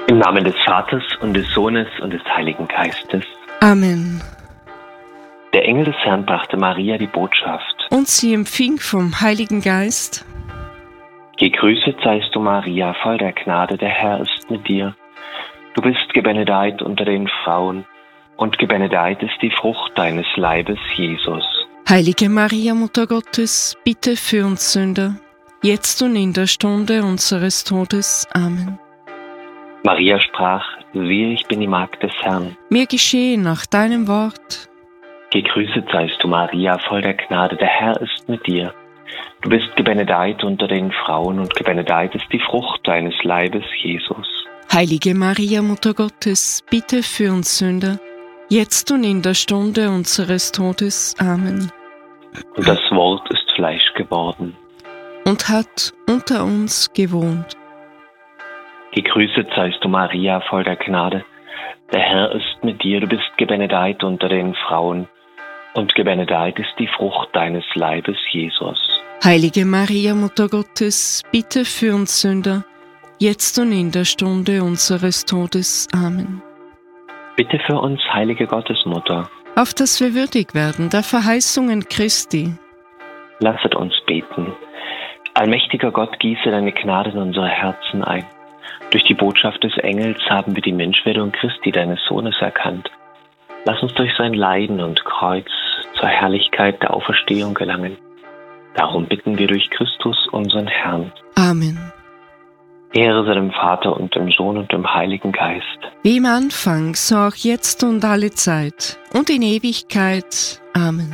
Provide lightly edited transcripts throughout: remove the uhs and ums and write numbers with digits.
Im Namen des Vaters und des Sohnes und des Heiligen Geistes. Amen. Der Engel des Herrn brachte Maria die Botschaft. Und sie empfing vom Heiligen Geist. Gegrüßet seist du, Maria, voll der Gnade, der Herr ist mit dir. Du bist gebenedeit unter den Frauen, und gebenedeit ist die Frucht deines Leibes, Jesus. Heilige Maria, Mutter Gottes, bitte für uns Sünder, jetzt und in der Stunde unseres Todes. Amen. Maria sprach: Siehe, ich bin die Magd des Herrn. Mir geschehe nach deinem Wort. Gegrüßet seist du, Maria, voll der Gnade, der Herr ist mit dir. Du bist gebenedeit unter den Frauen, und gebenedeit ist die Frucht deines Leibes, Jesus. Heilige Maria, Mutter Gottes, bitte für uns Sünder, jetzt und in der Stunde unseres Todes. Amen. Und das Wort ist Fleisch geworden und hat unter uns gewohnt. Gegrüßet seist du, Maria, voll der Gnade. Der Herr ist mit dir, du bist gebenedeit unter den Frauen, und gebenedeit ist die Frucht deines Leibes, Jesus. Heilige Maria, Mutter Gottes, bitte für uns Sünder, jetzt und in der Stunde unseres Todes. Amen. Bitte für uns, heilige Gottesmutter, auf dass wir würdig werden der Verheißungen Christi. Lasset uns beten. Allmächtiger Gott, gieße deine Gnade in unsere Herzen ein. Durch die Botschaft des Engels haben wir die Menschwerdung Christi, deines Sohnes, erkannt. Lass uns durch sein Leiden und Kreuz zur Herrlichkeit der Auferstehung gelangen. Darum bitten wir durch Christus, unseren Herrn. Amen. Ehre sei dem Vater und dem Sohn und dem Heiligen Geist. Wie im Anfang, so auch jetzt und alle Zeit und in Ewigkeit. Amen.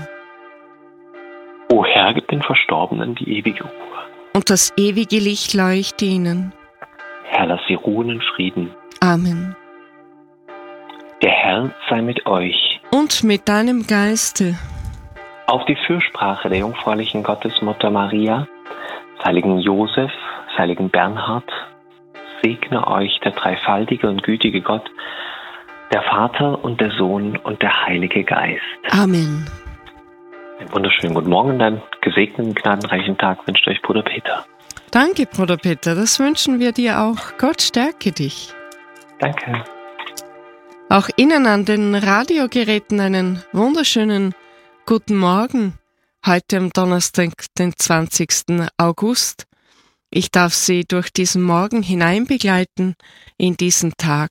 O Herr, gib den Verstorbenen die ewige Ruhe. Und das ewige Licht leuchte ihnen. Herr, lass sie ruhen in Frieden. Amen. Der Herr sei mit euch. Und mit deinem Geiste. Auf die Fürsprache der jungfräulichen Gottesmutter Maria, des heiligen Josef, des heiligen Bernhard, segne euch der dreifaltige und gütige Gott, der Vater und der Sohn und der Heilige Geist. Amen. Einen wunderschönen guten Morgen und einen gesegneten, gnadenreichen Tag wünscht euch Bruder Peter. Danke, Bruder Peter, das wünschen wir dir auch. Gott stärke dich. Danke. Auch Ihnen an den Radiogeräten einen wunderschönen guten Morgen. Heute am Donnerstag, den 20. August. Ich darf Sie durch diesen Morgen hineinbegleiten in diesen Tag.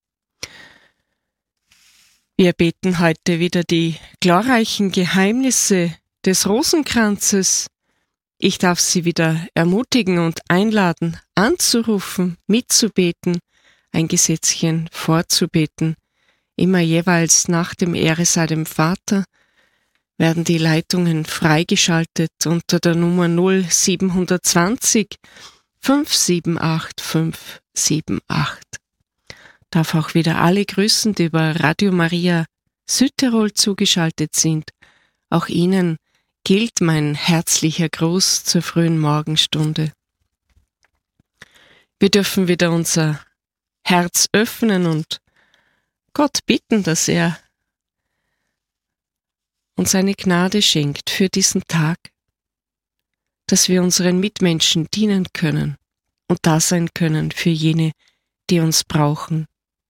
Wir beten heute wieder die glorreichen Geheimnisse des Rosenkranzes. Ich darf Sie wieder ermutigen und einladen, anzurufen, mitzubeten, ein Gesetzchen vorzubeten. Immer jeweils nach dem Ehre sei dem Vater werden die Leitungen freigeschaltet unter der Nummer 0720 578 578. Darf auch wieder alle grüßen, die über Radio Maria Südtirol zugeschaltet sind. Auch Ihnen gilt mein herzlicher Gruß zur frühen Morgenstunde. Wir dürfen wieder unser Herz öffnen und Gott bitten, dass er uns seine Gnade schenkt für diesen Tag, dass wir unseren Mitmenschen dienen können und da sein können für jene, die uns brauchen.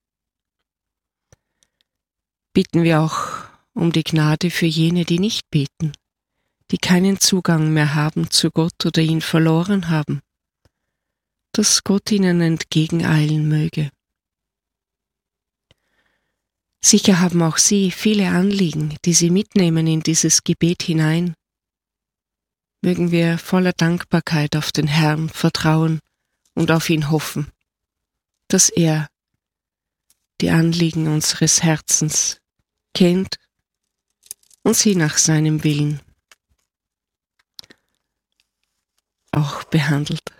Bitten wir auch um die Gnade für jene, die nicht beten, die keinen Zugang mehr haben zu Gott oder ihn verloren haben, dass Gott ihnen entgegeneilen möge. Sicher haben auch Sie viele Anliegen, die Sie mitnehmen in dieses Gebet hinein. Mögen wir voller Dankbarkeit auf den Herrn vertrauen und auf ihn hoffen, dass er die Anliegen unseres Herzens kennt und sie nach seinem Willen auch behandelt.